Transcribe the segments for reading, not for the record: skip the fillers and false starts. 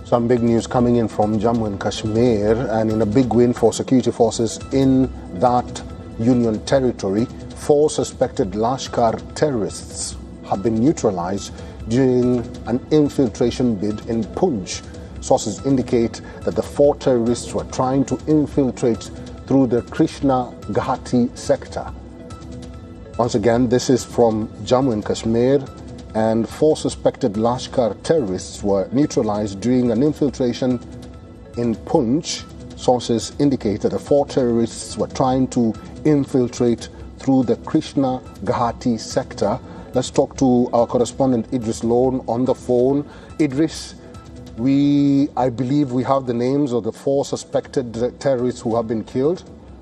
Some big news coming in from Jammu and Kashmir, and in a big win for security forces in that union territory, 4 suspected Lashkar terrorists have been neutralized during an infiltration bid in Poonch. Sources indicate that the 4 terrorists were trying to infiltrate through the Krishna Ghati sector. Once again, this is from Jammu and Kashmir, and 4 suspected Lashkar terrorists were neutralized during an infiltration in Poonch. Sources indicate that the 4 terrorists were trying to infiltrate through the Krishna Ghati sector. Let's talk to our correspondent Idris Lone on the phone. Idris, I believe we have the names of the 4 suspected terrorists who have been killed.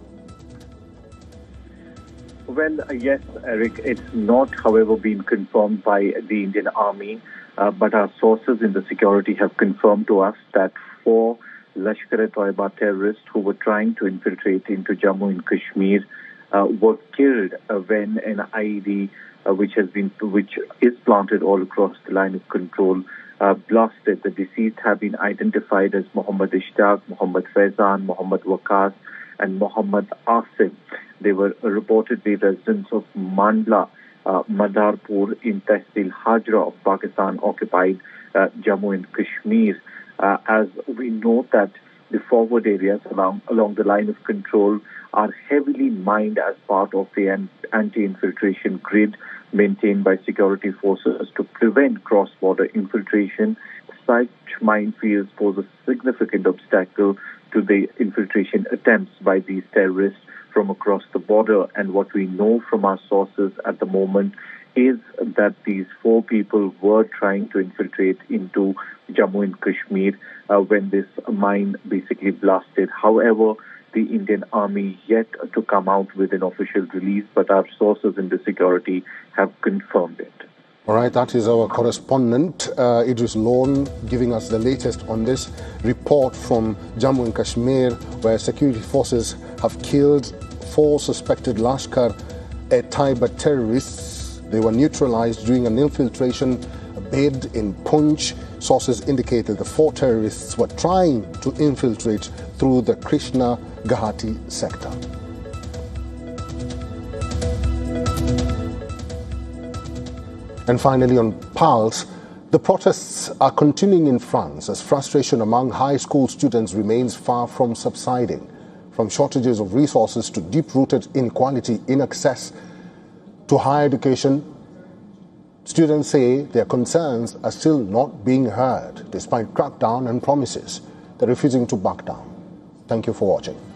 Well, yes, Eric, it's not, however, been confirmed by the Indian Army, but our sources in the security have confirmed to us that 4 Lashkar-e-Toiba terrorists who were trying to infiltrate into Jammu and Kashmir were killed when an IED, which is planted all across the line of control, blasted. The deceased have been identified as Muhammad Ishtaq, Muhammad Faizan, Muhammad Waqas, and Muhammad Asim. They were reportedly residents of Mandla, Madarpur in Tehsil Hajra of Pakistan-occupied Jammu and Kashmir. As we know that the forward areas along the line of control are heavily mined as part of the anti-infiltration grid maintained by security forces to prevent cross-border infiltration. Such minefields pose a significant obstacle to the infiltration attempts by these terrorists from across the border. And what we know from our sources at the moment is that these 4 people were trying to infiltrate into Jammu and Kashmir when this mine basically blasted. However, the Indian Army yet to come out with an official release, but our sources in the security have confirmed it. All right, that is our correspondent, Idris Lone, giving us the latest on this report from Jammu and Kashmir, where security forces have killed 4 suspected Lashkar-e-Toiba terrorists. They were neutralized during an infiltration bid in Poonch. Sources indicate that the 4 terrorists were trying to infiltrate through the Krishna Ghati sector. And finally, on Pulse, the protests are continuing in France as frustration among high school students remains far from subsiding. From shortages of resources to deep-rooted inequality in access to higher education, students say their concerns are still not being heard despite crackdown and promises. They're refusing to back down. Thank you for watching.